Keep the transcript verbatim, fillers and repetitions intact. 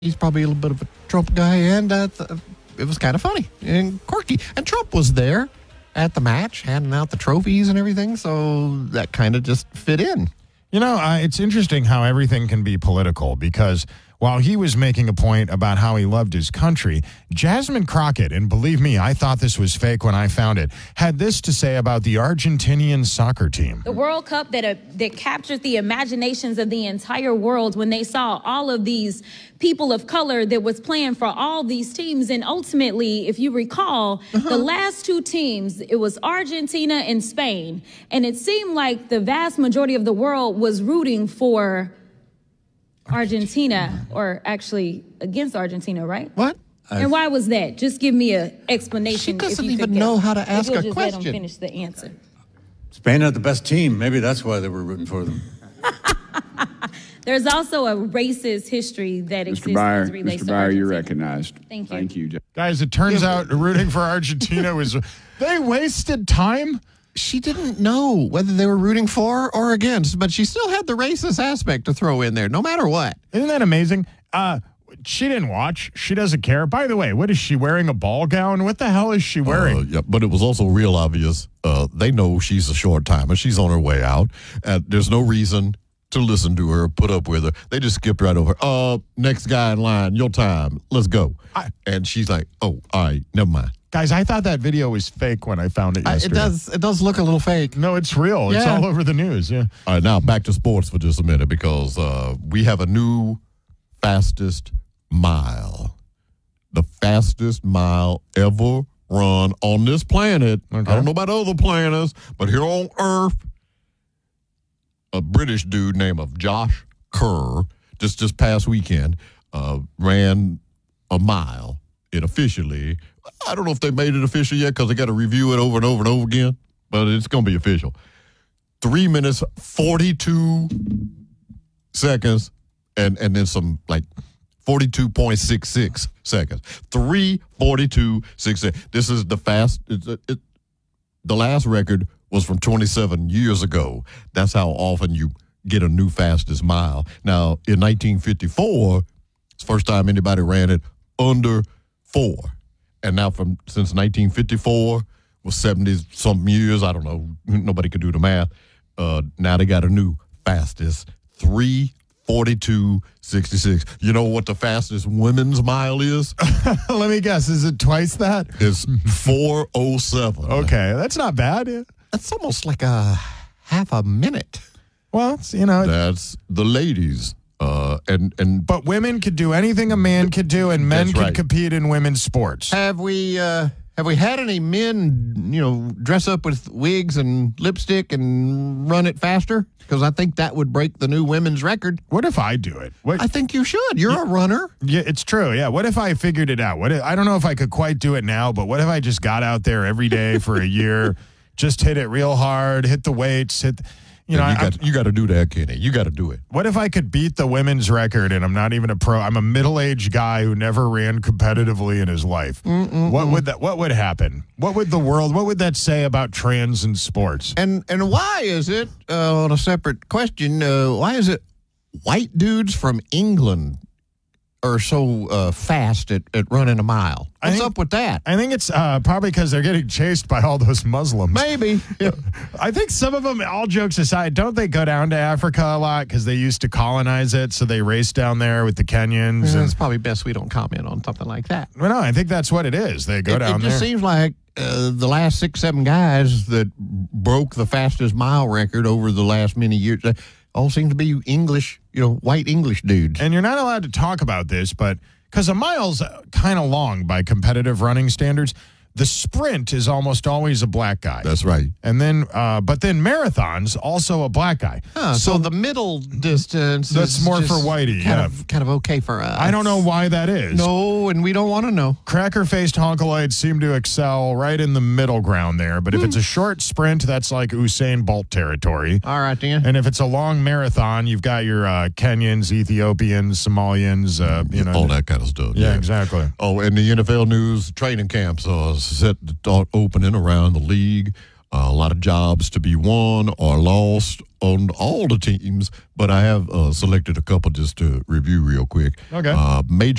He's probably a little bit of a Trump guy, and uh, th- it was kind of funny and quirky. And Trump was there at the match, handing out the trophies and everything, so that kind of just fit in. You know, uh, it's interesting how everything can be political, because while he was making a point about how he loved his country, Jasmine Crockett, and believe me, I thought this was fake when I found it, had this to say about the Argentinian soccer team. The World Cup that uh, that captured the imaginations of the entire world when they saw all of these people of color that was playing for all these teams. And ultimately, if you recall, uh-huh. the last two teams, it was Argentina and Spain. And it seemed like the vast majority of the world was rooting for Argentina, or actually against Argentina, right? What? And why was that? Just give me an explanation. She doesn't if you even could know guess. how to ask if you'll a just question. Let them finish the answer. Spain had the best team. Maybe that's why they were rooting for them. There's also a racist history that exists Mister Byer, as it relates Mister to Byer, Argentina. you're recognized. Thank you. Thank you. Guys, it turns out rooting for Argentina was... They wasted time. She didn't know whether they were rooting for or against, but she still had the racist aspect to throw in there, no matter what. Isn't that amazing? Uh, she didn't watch. She doesn't care. By the way, what is she wearing? A ball gown? What the hell is she wearing? Uh, yeah, but it was also real obvious. Uh, they know she's a short timer. She's on her way out. And there's no reason to listen to her, put up with her. They just skipped right over. Uh, next guy in line, your time. Let's go. I, and she's like, oh, all right, never mind. Guys, I thought that video was fake when I found it yesterday. Uh, it does. It does look a little fake. No, it's real. It's yeah. all over the news. Yeah. All right, now back to sports for just a minute, because uh, we have a new fastest mile. The fastest mile ever run on this planet. Okay. I don't know about other planets, but here on Earth, a British dude named of Josh Kerr, just this past weekend, uh, ran a mile. It officially, I don't know if they made it official yet, because they got to review it over and over and over again, but it's going to be official. Three minutes, forty-two seconds, and, and then some like forty-two point six six seconds. three forty-two sixty-six. This is the fast, it, it, the last record was from twenty-seven years ago. That's how often you get a new fastest mile. Now, in nineteen fifty-four, it's the first time anybody ran it under four. And now from since nineteen fifty-four, was seventy-something years, I don't know, nobody could do the math. Uh, now they got a new fastest, three forty-two sixty-six. You know what the fastest women's mile is? Let me guess, is it twice that? It's four oh seven. Okay, that's not bad. Yeah. That's almost like a half a minute. Well, it's, you know. That's the ladies. Uh, and, and But women could do anything a man could do, and men That's could right. compete in women's sports. Have we uh, have we had any men, you know, dress up with wigs and lipstick and run it faster? Because I think that would break the new women's record. What if I do it? What, I think you should. You're a runner. yeah, it's true. Yeah. What if I figured it out? What if, I don't know if I could quite do it now, but what if I just got out there every day for a year, just hit it real hard, hit the weights, hit... You know, you I, got you got to do that, Kenny. You got to do it. What if I could beat the women's record and I'm not even a pro? I'm a middle-aged guy who never ran competitively in his life. Mm-mm-mm. What would that? What would happen? What would the world? What would that say about trans in sports? And and why is it, uh, on a separate question, uh, why is it white dudes from England are so uh, fast at, at running a mile? What's think, up with that? I think it's uh, probably because they're getting chased by all those Muslims. Maybe. Yeah. I think some of them, all jokes aside, don't they go down to Africa a lot because they used to colonize it, so they race down there with the Kenyans? Yeah, and, it's probably best we don't comment on something like that. well, no, I think that's what it is. They go it, down it just there. seems like uh, the last six, seven guys that broke the fastest mile record over the last many years uh, all seem to be English, you know, white English dudes. And you're not allowed to talk about this, but because a mile's kind of long by competitive running standards, the sprint is almost always a black guy. That's right. And then, uh, but then marathons also a black guy. Huh, so, so the middle distance that's is more just for whitey. Kind Yeah. of, kind of okay for us. I don't know why that is. No, and we don't want to know. Cracker-faced honkoids seem to excel right in the middle ground there. But if it's a short sprint, that's like Usain Bolt territory. All right, then. And if it's a long marathon, you've got your uh, Kenyans, Ethiopians, Somalians, uh, you know. All that kind of stuff. Yeah, exactly. Oh, and the N F L news, training camps are set to start opening around the league. Uh, a lot of jobs to be won or lost on all the teams, but I have uh, selected a couple just to review real quick. Okay. Uh, major